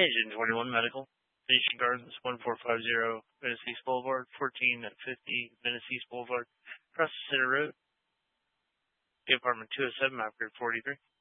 Agent 21 Medical, Station Gardens, 1450 Venice East Boulevard, 1450 Venice East Boulevard, across the Center Road. The apartment 207, map grid 43.